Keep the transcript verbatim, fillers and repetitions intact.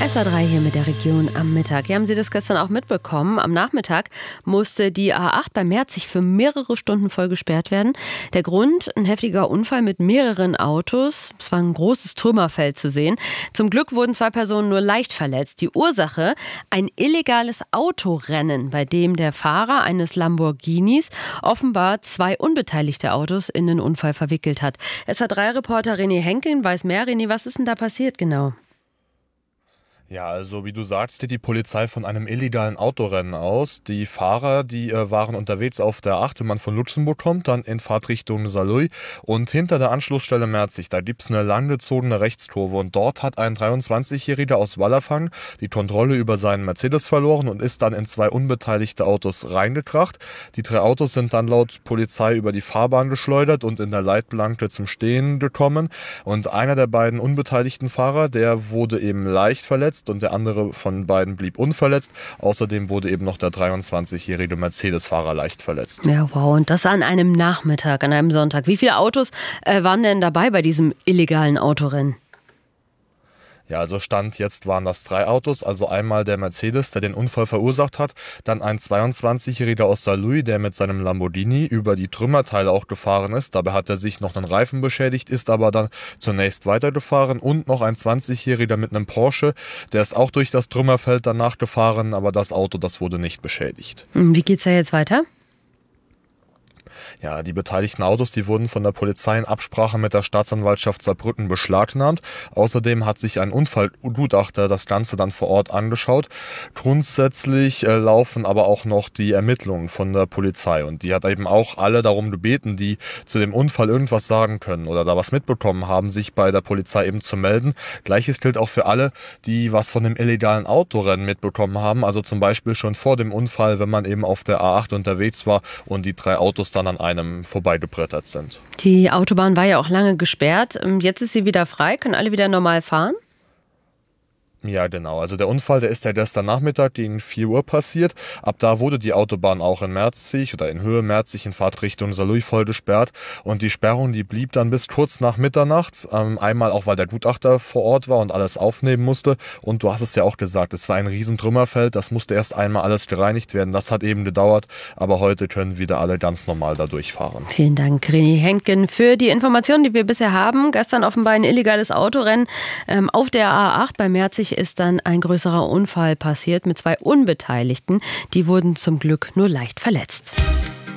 S A drei hier mit der Region am Mittag. Ja, haben Sie das gestern auch mitbekommen? Am Nachmittag musste die A acht bei Merzig für mehrere Stunden voll gesperrt werden. Der Grund, ein heftiger Unfall mit mehreren Autos. Es war ein großes Trümmerfeld zu sehen. Zum Glück wurden zwei Personen nur leicht verletzt. Die Ursache, ein illegales Autorennen, bei dem der Fahrer eines Lamborghinis offenbar zwei unbeteiligte Autos in den Unfall verwickelt hat. S A drei Reporter René Henken weiß mehr. René, was ist denn da passiert genau? Ja, also wie du sagst, geht die Polizei von einem illegalen Autorennen aus. Die Fahrer, die äh, waren unterwegs auf der A acht, wenn man von Luxemburg kommt, dann in Fahrtrichtung Saarlouis. Und hinter der Anschlussstelle Merzig, da gibt es eine langgezogene Rechtskurve. Und dort hat ein dreiundzwanzigjähriger aus Wallerfang die Kontrolle über seinen Mercedes verloren und ist dann in zwei unbeteiligte Autos reingekracht. Die drei Autos sind dann laut Polizei über die Fahrbahn geschleudert und in der Leitplanke zum Stehen gekommen. Und einer der beiden unbeteiligten Fahrer, der wurde eben leicht verletzt und der andere von beiden blieb unverletzt. Außerdem wurde eben noch der dreiundzwanzigjährige Mercedes-Fahrer leicht verletzt. Ja, wow. Und das an einem Nachmittag, an einem Sonntag. Wie viele Autos äh, waren denn dabei bei diesem illegalen Autorennen? Ja, also Stand jetzt waren das drei Autos, also einmal der Mercedes, der den Unfall verursacht hat, dann ein zweiundzwanzigjähriger aus Saarlouis, der mit seinem Lamborghini über die Trümmerteile auch gefahren ist. Dabei hat er sich noch einen Reifen beschädigt, ist aber dann zunächst weitergefahren, und noch ein zwanzigjähriger mit einem Porsche, der ist auch durch das Trümmerfeld danach gefahren, aber das Auto, das wurde nicht beschädigt. Wie geht's da jetzt weiter? Ja, die beteiligten Autos, die wurden von der Polizei in Absprache mit der Staatsanwaltschaft Saarbrücken beschlagnahmt. Außerdem hat sich ein Unfallgutachter das Ganze dann vor Ort angeschaut. Grundsätzlich äh, laufen aber auch noch die Ermittlungen von der Polizei, und die hat eben auch alle darum gebeten, die zu dem Unfall irgendwas sagen können oder da was mitbekommen haben, sich bei der Polizei eben zu melden. Gleiches gilt auch für alle, die was von dem illegalen Autorennen mitbekommen haben, also zum Beispiel schon vor dem Unfall, wenn man eben auf der A acht unterwegs war und die drei Autos dann an einem vorbeigebrettert sind. Die Autobahn war ja auch lange gesperrt. Jetzt ist sie wieder frei. Können alle wieder normal fahren? Ja, genau. Also der Unfall, der ist ja gestern Nachmittag gegen vier Uhr passiert. Ab da wurde die Autobahn auch in Merzig oder in Höhe Merzig in Fahrtrichtung Saarlouis voll gesperrt. Und die Sperrung, die blieb dann bis kurz nach Mitternacht. Ähm, einmal auch, weil der Gutachter vor Ort war und alles aufnehmen musste. Und du hast es ja auch gesagt, es war ein riesen Trümmerfeld. Das musste erst einmal alles gereinigt werden. Das hat eben gedauert. Aber heute können wieder alle ganz normal da durchfahren. Vielen Dank, René Henken, für die Informationen, die wir bisher haben. Gestern offenbar ein illegales Autorennen ähm, auf der A acht bei Merzig ist dann ein größerer Unfall passiert mit zwei Unbeteiligten. Die wurden zum Glück nur leicht verletzt.